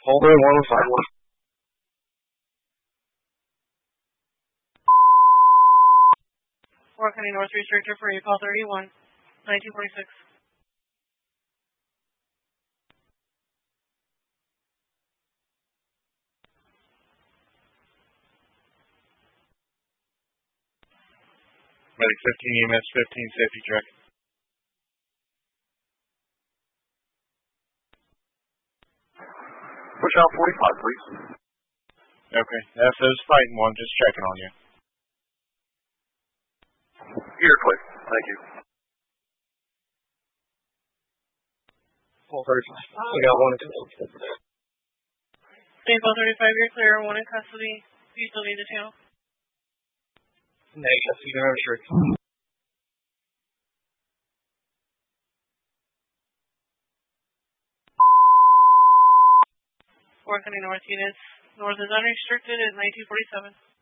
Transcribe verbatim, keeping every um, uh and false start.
Holder one oh five one. Warren County North Restrictor for recall thirty-one, nineteen forty-six. Medic fifteen, E M S fifteen, safety check. Push out forty-five, please. Okay, F is fighting one, just checking on you. You're clear. Thank you. Full thirty-five. We got one in custody. Vehicle thirty-five, you're clear. One in custody. You still need the channel? Negative. You can restrict. Warren County North units. North is unrestricted at nineteen forty-seven.